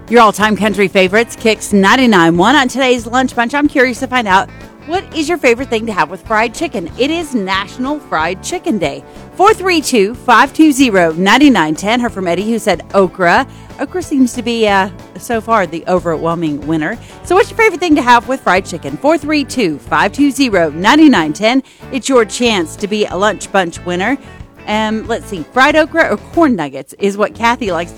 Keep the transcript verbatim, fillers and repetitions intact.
Your all-time country favorites, Kicks ninety-nine point one on today's Lunch Bunch. I'm curious to find out, what is your favorite thing to have with fried chicken? It is National Fried Chicken Day. four three two, five two zero, nine nine one zero. Heard from Eddie who said okra. Okra seems to be, uh, so far, the overwhelming winner. So what's your favorite thing to have with fried chicken? four three two, five two zero, nine nine one zero. It's your chance to be a Lunch Bunch winner. Um, let's see, fried okra or corn nuggets is what Kathy likes.